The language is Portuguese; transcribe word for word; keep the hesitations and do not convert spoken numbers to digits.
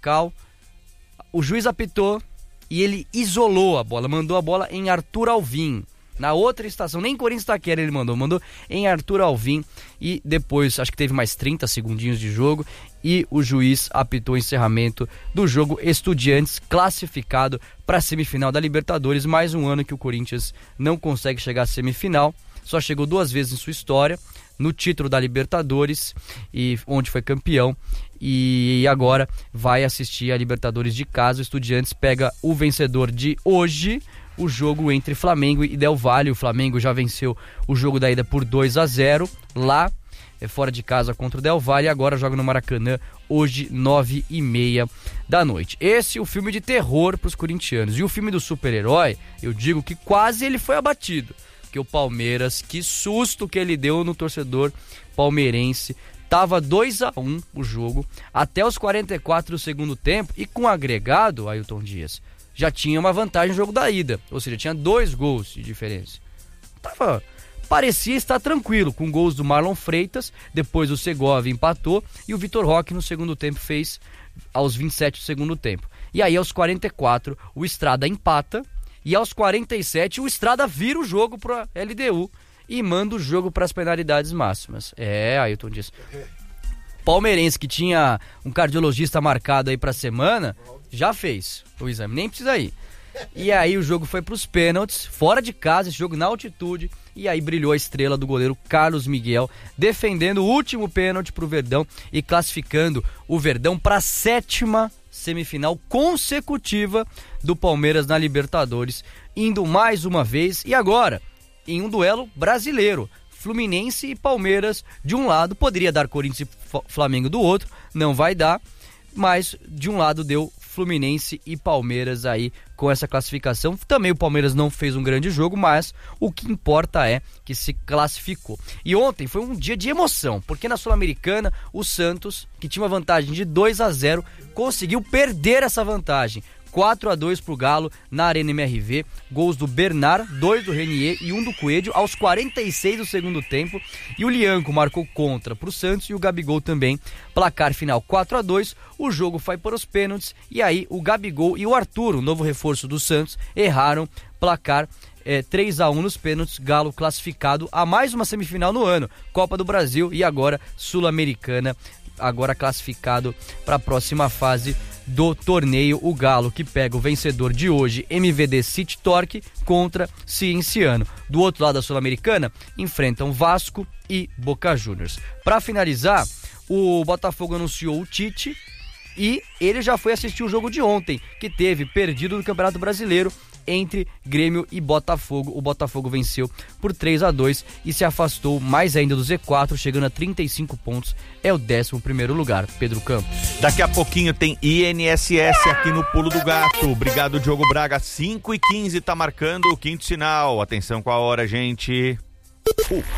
local, o juiz apitou e ele isolou a bola, mandou a bola em Arthur Alvim. Na outra estação, nem Corinthians Itaquera ele mandou, mandou em Arthur Alvim e depois, acho que teve mais trinta segundinhos de jogo e o juiz apitou o encerramento do jogo. Estudiantes classificado para a semifinal da Libertadores, mais um ano que o Corinthians não consegue chegar à semifinal, só chegou duas vezes em sua história, no título da Libertadores, e onde foi campeão, e agora vai assistir a Libertadores de casa. O Estudiantes pega o vencedor de hoje, o jogo entre Flamengo e Del Valle. O Flamengo já venceu o jogo da ida por dois a zero lá, é, fora de casa contra o Del Valle, agora joga no Maracanã hoje, nove e meia da noite. Esse é o filme de terror para os corintianos. E o filme do super-herói, eu digo que quase ele foi abatido, porque o Palmeiras, que susto que ele deu no torcedor palmeirense. Tava dois a um o jogo até os quarenta e quatro do segundo tempo, e com agregado, Ailton Dias, já tinha uma vantagem no jogo da ida, ou seja, tinha dois gols de diferença. Tava, parecia estar tranquilo, com gols do Marlon Freitas, depois o Segovia empatou e o Vitor Roque no segundo tempo fez aos vinte e sete do segundo tempo. E aí aos quarenta e quatro o Estrada empata e aos quarenta e sete o Estrada vira o jogo para L D U e manda o jogo para as penalidades máximas. É, Ailton Dias. Palmeirense que tinha um cardiologista marcado aí pra semana, já fez o exame, nem precisa ir. E aí o jogo foi pros pênaltis, fora de casa, esse jogo na altitude, e aí brilhou a estrela do goleiro Carlos Miguel, defendendo o último pênalti pro Verdão e classificando o Verdão pra sétima semifinal consecutiva do Palmeiras na Libertadores, indo mais uma vez, e agora, em um duelo brasileiro. Fluminense e Palmeiras de um lado, poderia dar Corinthians e Flamengo do outro, não vai dar, mas de um lado deu Fluminense e Palmeiras aí com essa classificação. Também o Palmeiras não fez um grande jogo, mas o que importa é que se classificou. E ontem foi um dia de emoção, porque na Sul-Americana o Santos, que tinha uma vantagem de dois a zero, conseguiu perder essa vantagem. quatro a dois pro Galo na Arena M R V, gols do Bernard, dois do Renier e um do Coelho aos quarenta e seis do segundo tempo, e o Lianco marcou contra pro Santos e o Gabigol também. Placar final quatro a dois, o jogo foi para os pênaltis e aí o Gabigol e o Arthur, o novo reforço do Santos, erraram. Placar é, três a um nos pênaltis, Galo classificado a mais uma semifinal no ano, Copa do Brasil e agora Sul-Americana, agora classificado para a próxima fase do torneio. O Galo que pega o vencedor de hoje, M V D City Torque, contra Cienciano. Do outro lado da Sul-Americana, enfrentam Vasco e Boca Juniors. Para finalizar, o Botafogo anunciou o Tite e ele já foi assistir o jogo de ontem, que teve perdido no Campeonato Brasileiro entre Grêmio e Botafogo. O Botafogo venceu por três a dois e se afastou mais ainda do Z quatro, chegando a trinta e cinco pontos, é o décimo primeiro lugar. Pedro Campos. Daqui a pouquinho tem I N S S aqui no Pulo do Gato. Obrigado, Diogo Braga. cinco e quinze tá marcando o quinto sinal. Atenção com a hora, gente. Uh.